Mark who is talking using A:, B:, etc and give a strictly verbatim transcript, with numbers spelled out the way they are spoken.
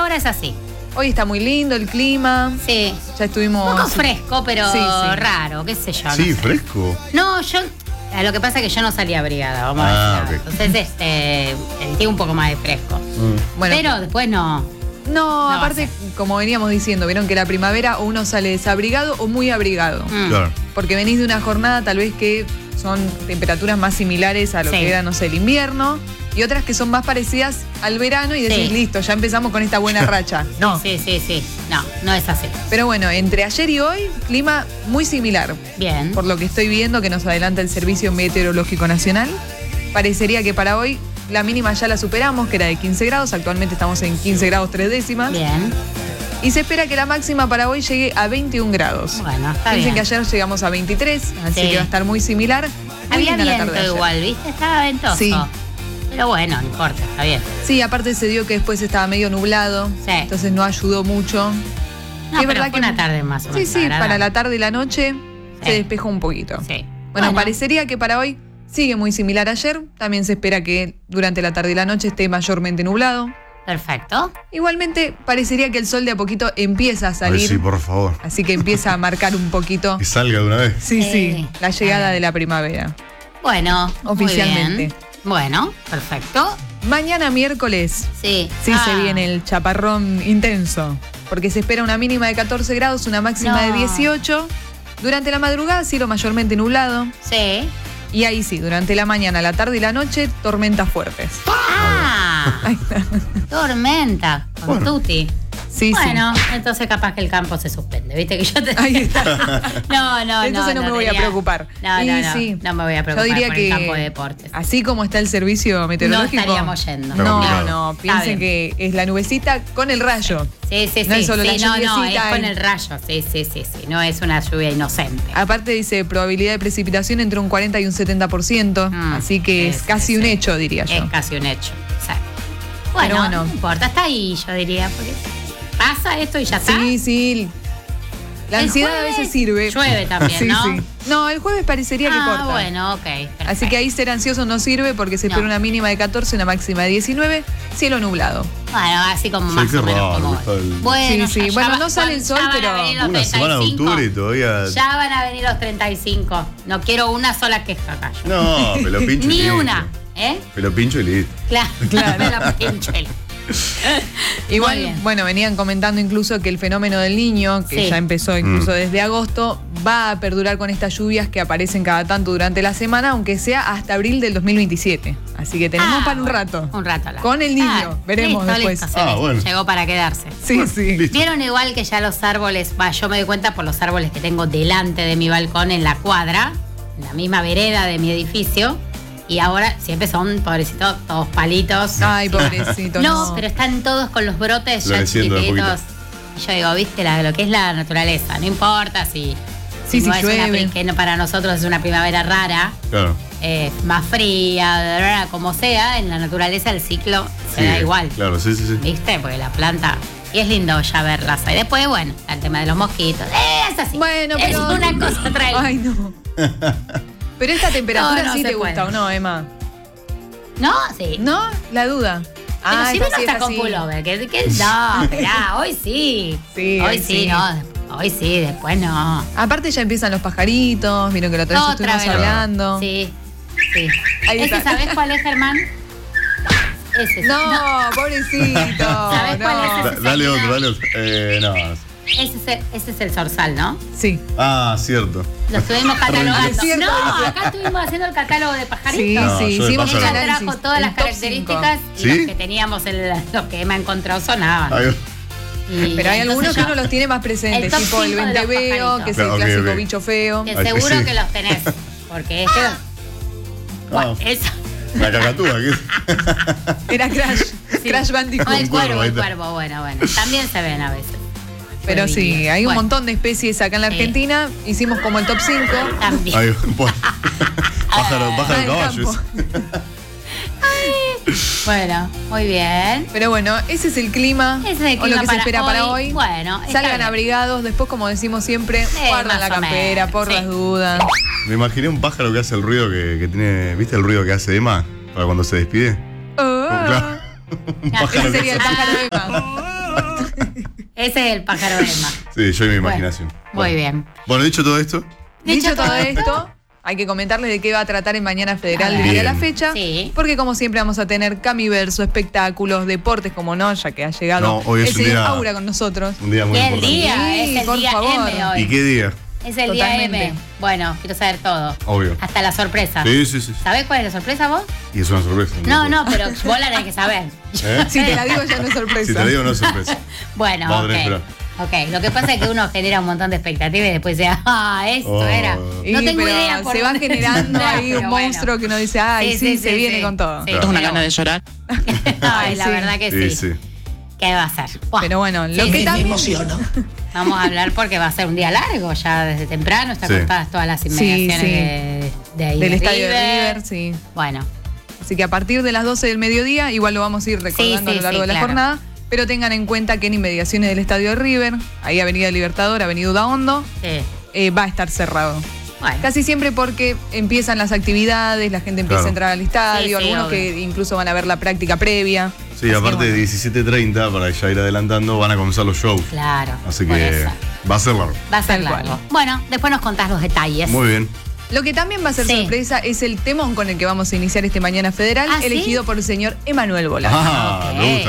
A: ahora es así.
B: Hoy está muy lindo el clima.
A: Sí.
B: Ya estuvimos...
A: Un poco fresco, pero
B: sí, sí.
A: raro, qué sé yo.
C: Sí,
A: no sé.
C: fresco.
A: No, yo... Lo que pasa es que yo no salí abrigada, vamos
C: Ah,
A: a decir.
C: ok.
A: Entonces, este, sentí un poco más de fresco.
C: Mm.
B: Bueno,
A: pero después no.
B: no,
A: no
B: aparte, como veníamos diciendo, vieron que la primavera o uno sale desabrigado o muy abrigado.
A: Mm.
C: Claro.
B: Porque venís de una jornada tal vez que son temperaturas más similares a lo
A: Sí.
B: que era, no sé, el invierno, y otras que son más parecidas al verano y decís,
A: Sí.
B: listo, ya empezamos con esta buena racha. No.
A: Sí, sí, sí. No, no es así.
B: Pero bueno, entre ayer y hoy, clima muy similar.
A: Bien.
B: Por lo que estoy viendo que nos adelanta el Servicio Meteorológico Nacional, parecería que para hoy la mínima ya la superamos, que era de quince grados, actualmente estamos en quince grados tres décimas.
A: Bien.
B: Y se espera que la máxima para hoy llegue a veintiún grados.
A: Bueno, está
B: Dicen
A: bien.
B: que ayer llegamos a veintitrés, así
A: Sí.
B: que va a estar muy similar. Muy
A: Había
B: linda la
A: viento
B: tarde de ayer.
A: igual, ¿viste? Estaba ventoso.
B: Sí.
A: Pero bueno, no importa, está bien.
B: Sí, aparte se dio que después estaba medio nublado,
A: Sí.
B: entonces no ayudó mucho.
A: No,
B: Sí, es
A: pero
B: verdad
A: fue
B: que-
A: una tarde más o
B: Sí,
A: menos
B: sí,
A: agradable.
B: para la tarde y la noche se
A: Sí.
B: despejó un poquito.
A: Sí.
B: Bueno, parecería que para hoy sigue muy similar a ayer. También se espera que durante la tarde y la noche esté mayormente nublado.
A: Perfecto.
B: Igualmente, parecería que el sol de a poquito empieza a
C: Ay,
B: salir.
C: sí, por favor.
B: Así que empieza a marcar un poquito.
C: Que salga de una vez.
B: Sí,
A: Sí.
B: sí, la llegada
A: Ah.
B: de la primavera.
A: Bueno,
B: Oficialmente.
A: muy bien. Bueno, perfecto.
B: Mañana miércoles
A: Sí.
B: sí
A: Ah,
B: se viene el chaparrón intenso. Porque se espera una mínima de catorce grados, una máxima
A: No.
B: de dieciocho. Durante la madrugada, cielo mayormente nublado.
A: Sí.
B: Y ahí sí, durante la mañana, la tarde y la noche, tormentas fuertes.
A: Ah,
B: Ahí está.
A: tormenta con
C: Bueno.
A: tutti.
B: Sí,
A: Bueno, entonces capaz que el campo se suspende, ¿viste? Que yo te...
B: Ahí está.
A: No, no,
B: Entonces no me voy a
A: tenía-
B: preocupar.
A: No,
B: Y
A: no, no,
B: sí.
A: no me voy a preocupar
B: Yo diría
A: por
B: que
A: el campo de deportes.
B: así como está el servicio
A: No
B: meteorológico.
A: estaríamos yendo.
C: Está
B: No,
C: complicado.
B: no, piensen
A: bien.
B: que es la nubecita con el rayo.
A: Sí, sí, sí.
B: No es solo
A: sí,
B: la
A: no, no, es
B: lluviecita,
A: con
B: eh.
A: el rayo. Sí, sí, sí, sí. No es una lluvia inocente.
B: Aparte dice probabilidad de precipitación entre un cuarenta y un setenta por ciento.
A: Mm,
B: así que
A: sí,
B: es
A: sí,
B: casi
A: sí.
B: un hecho, diría yo.
A: Es casi un hecho. Sí. Bueno,
B: Pero bueno.
A: no importa, está ahí, yo diría, porque pasa esto y ya está.
B: Sí, sí. La
A: El
B: ansiedad a
A: jueves
B: veces sirve.
A: llueve también,
B: Sí,
A: ¿no?
B: sí. No, el jueves parecería que
A: Ah,
B: corta.
A: bueno, ok. Perfecto.
B: Así que ahí ser ansioso no sirve porque se espera
A: No.
B: una mínima de catorce, una máxima de diecinueve, cielo nublado.
A: Bueno, así como
C: Sí,
A: más
C: qué
A: o menos
C: raro
A: como
C: está
A: hoy.
C: el-
A: Bueno,
B: Sí, sí.
A: ya-
B: Bueno,
A: ya
B: no
A: va-
B: sale el sol,
A: ya van a
B: pero
A: venir los
C: Una semana de
A: treinta y cinco.
C: octubre y todavía.
A: Ya van a venir los treinta y cinco. No quiero una sola queja acá. yo.
C: No, pelo pincho y
A: Ni
C: listo.
A: una, ¿eh?
C: Pelo pincho y listo.
A: Claro,
B: Claro.
A: me la pincho el-
B: Igual,
A: Muy bien.
B: bueno, venían comentando incluso que el fenómeno del niño, que
A: Sí.
B: ya empezó incluso
C: Mm.
B: desde agosto, va a perdurar con estas lluvias que aparecen cada tanto durante la semana, aunque sea hasta abril del dos mil veintisiete. Así que tenemos
A: Ah,
B: para un
A: bueno,
B: rato.
A: Un rato. la-
B: Con el niño,
A: Ah,
B: veremos
A: listo,
B: después.
A: listo, se
C: Ah,
A: ve.
C: bueno.
A: Llegó para quedarse.
B: Sí, sí.
C: Listo.
A: Vieron igual que ya los árboles, va, yo me doy cuenta por los árboles que tengo delante de mi balcón en la cuadra, en la misma vereda de mi edificio, y ahora siempre son, pobrecitos, todos palitos.
B: Ay, pobrecito.
A: No, pero están todos con los brotes ya
C: Floreciendo de a
A: chiquititos. Y yo digo, viste, la- lo que es la naturaleza, no importa si,
B: Sí,
A: si no
B: si
A: es una
B: llueve.
A: pri- que no- para nosotros es una primavera rara,
C: Claro.
A: eh, más fría, rara, como sea, en la naturaleza el ciclo se
C: Sí,
A: da igual.
C: Claro, sí, sí, sí.
A: ¿Viste? Porque la planta. Y es lindo ya verlas. Y después, bueno, el tema de los mosquitos. Eh, es así.
B: Bueno,
A: es
B: pero-
A: una cosa trae.
B: Ay, no. Pero esta temperatura
A: No, no
B: sí
A: se
B: te
A: puede.
B: gusta, ¿o no, Emma?
A: ¿No? Sí.
B: ¿No? La duda.
A: Pero
B: Ah,
A: si
B: esta
A: no
B: sí,
A: está
B: esta
A: con
B: sí.
A: pullover. Que, que, no, esperá, hoy sí.
B: Sí,
A: hoy
B: hoy
A: sí,
B: sí.
A: no. Hoy sí, después no.
B: Aparte ya empiezan los pajaritos, vieron que la otra vez
A: Otra
B: estuvimos
A: vez.
B: hablando.
A: Sí, sí.
B: Ahí
A: ¿Ese
B: está.
A: sabés cuál es, Germán? Ese.
B: No, pobrecito.
A: ¿Sabés
B: no.
A: cuál es
C: Da- dale otro, dale otro. Eh, no.
A: Ese es, el, ese es el zorzal, ¿no?
B: Sí.
C: Ah, cierto.
A: Lo estuvimos catalogando.
B: Es cierto,
A: No,
B: dice.
A: acá estuvimos haciendo el catálogo de
B: Sí,
A: pajaritos.
C: No,
B: sí,
C: yo de
B: hicimos el
C: pájaro.
A: Ella
B: análisis.
A: trajo todas
B: el
A: las
B: top
A: características y
C: ¿Sí?
A: los que teníamos, el, los que Emma encontró sonaban.
C: Ahí va.
A: Y
B: Pero hay
A: entonces
B: algunos que
A: yo-
B: uno los tiene más presentes,
A: el top
B: tipo el
A: cinco de los
B: venteveo,
A: pajaritos.
B: que es
C: Claro,
B: el
C: ok,
B: clásico
C: ok.
B: bicho feo.
A: Que
C: Ay,
A: seguro
C: sí.
A: que los tenés. Porque este. Bueno,
C: Ah,
A: eso.
C: la cacatúa. ¿qué?
B: Era Crash,
A: Sí.
B: Crash Bandicoot.
A: O el
C: cuervo,
A: cuervo,
C: ahí
A: el
C: está.
A: cuervo, bueno, bueno. También se ven a veces.
B: Pero sí, hay un
A: Bueno,
B: montón de especies acá en la
A: Sí.
B: Argentina. Hicimos como el top cinco.
A: También.
C: Ahí va. Pues, pájaro, pájaro
B: Ah, el
C: caballo.
B: campo.
A: Bueno, muy bien.
B: Pero bueno, ese es el clima,
A: Ese es el
B: o lo
A: clima
B: que se
A: para
B: espera para hoy.
A: Bueno, está
B: Salgan
A: bien.
B: abrigados, después como decimos siempre, guardan
A: más
B: la
A: o
B: campera
A: menos,
B: por
A: sí.
B: las dudas.
C: Me imaginé un pájaro que hace el ruido que, que tiene. ¿Viste el ruido que hace Emma para cuando se despide?
B: Ah,
C: Claro. Un pájaro
B: ese
C: que
B: sería el
C: hace-
B: pájaro de Emma.
A: Ese es el pájaro de Emma.
C: Sí, yo y mi
A: Bueno,
C: imaginación.
A: muy
C: Bueno.
A: bien.
C: Bueno, dicho todo esto,
B: Dicho todo esto, hay que comentarles de qué va a tratar en Mañana Federal
A: Bien.
B: de día a la fecha.
A: Sí.
B: Porque como siempre vamos a tener Camiverso, espectáculos, deportes, como no, ya que ha llegado
C: No, hoy es
B: el
C: un
B: señor
C: día-
B: Aura con nosotros.
C: un día muy
A: ¿Qué
C: importante.
A: día?
B: Sí,
A: Es el
B: por
A: día
B: favor.
A: M hoy.
C: ¿Y qué día?
A: Es el
B: Totalmente.
A: día M. Bueno, quiero saber todo.
C: Obvio.
A: Hasta la sorpresa.
C: Sí, sí, sí.
A: ¿Sabés cuál es la sorpresa vos?
C: Y es una sorpresa.
A: No, no, pero vos la tenés que saber.
C: ¿Eh?
B: Si te la digo ya no es sorpresa.
C: Si te lo digo, no es sorpresa.
A: Bueno,
C: Vamos a tener que
A: ok. Ok, lo que pasa es que uno genera un montón de expectativas y después dice, ah, esto
C: Oh.
A: era.
B: Y,
A: No tengo
B: pero
A: idea por
B: se va
A: dónde
B: generando
A: entrar,
B: ahí un
A: pero bueno.
B: monstruo que uno dice, ay, sí, se viene
A: sí.
B: con todo.
A: Sí,
C: Esto es
D: una
A: pero-
D: gana de llorar.
A: Ay, la
B: Sí.
A: verdad que sí.
C: Sí, sí.
A: ¿Qué va a ser? Buah.
B: Pero bueno, lo
A: Sí,
B: que
A: sí,
B: también...
A: Vamos a hablar porque va a ser un día largo ya desde temprano. Están
C: Sí.
A: cortadas todas las inmediaciones
B: sí.
A: de, de ahí.
B: Del
A: de
B: estadio de
A: River.
B: River, sí.
A: Bueno,
B: Así que a partir de las doce del mediodía, igual lo vamos a ir recordando
A: Sí, sí,
B: a lo largo
A: sí,
B: de la
A: claro.
B: jornada, pero tengan en cuenta que en inmediaciones del estadio de River, ahí Avenida Libertador, Avenida Udaondo,
A: sí.
B: eh, va a estar cerrado.
A: Bueno.
B: Casi siempre porque empiezan las actividades, la gente empieza
C: Claro.
B: a entrar al estadio,
A: Sí, sí,
B: algunos
A: obvio.
B: que incluso van a ver la práctica previa.
C: Sí,
B: Así que
C: aparte de
B: bueno.
C: diecisiete treinta, para ya ir adelantando, van a comenzar los shows.
A: Claro.
C: Así
A: por
C: que
A: eso.
C: va a ser largo.
A: Va a ser
B: Tal
A: largo.
B: cual.
A: Bueno, después nos contás los detalles.
C: Muy bien.
B: Lo que también va a ser
A: Sí.
B: sorpresa es el temón con el que vamos a iniciar este Mañana Federal,
A: ¿Ah, sí?
B: elegido por el señor Emanuel Bola.
C: Ah,
A: Ok.
C: me gusta,